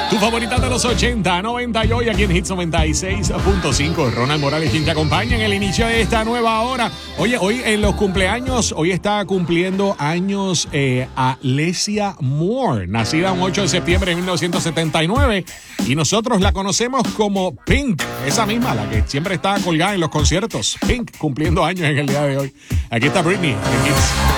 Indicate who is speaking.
Speaker 1: Tu favorita de los 80, 90 y hoy aquí en Hits 96.5. Ronald Morales, quien te acompaña en el inicio de esta nueva hora. Oye, hoy en los cumpleaños, hoy está cumpliendo años Alesia Moore, nacida un 8 de septiembre de 1979. Y nosotros la conocemos como Pink, esa misma, la que siempre está colgada en los conciertos. Pink, cumpliendo años en el día de hoy. Aquí está Britney en Hits.